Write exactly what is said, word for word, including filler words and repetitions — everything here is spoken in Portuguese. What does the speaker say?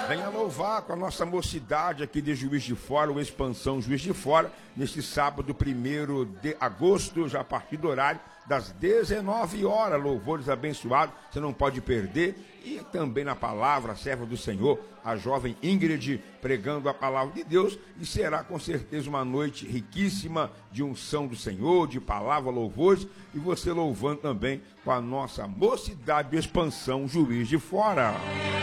Venha louvar com a nossa mocidade aqui de Juiz de Fora, o Expansão Juiz de Fora, neste sábado, primeiro de agosto, já a partir do horário das dezenove horas, louvores abençoados, você não pode perder. E também na palavra, a serva do Senhor, a jovem Ingrid, pregando a palavra de Deus, e será com certeza uma noite riquíssima de unção do Senhor, de palavra, louvores, e você louvando também com a nossa mocidade de Expansão Juiz de Fora.